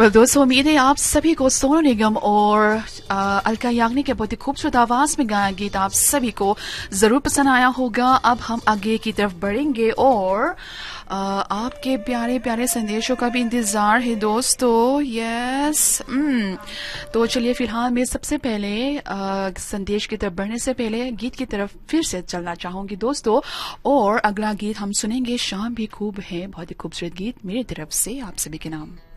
दोस्तों, उम्मीद है आप सभी को सोनू निगम और अलका याग्निक के बहुत ही खूबसूरत आवाज में गाया गीत आप सभी को जरूर पसंद आया होगा। अब हम आगे की तरफ बढ़ेंगे और आपके प्यारे प्यारे संदेशों का भी इंतजार है दोस्तों। यस तो चलिए, फिलहाल मैं सबसे पहले संदेश की तरफ बढ़ने से पहले गीत की तरफ फिर से चलना चाहूंगी दोस्तों। और अगला गीत हम सुनेंगे शाम भी खूब है, बहुत ही खूबसूरत गीत मेरी तरफ से आप सभी के नाम।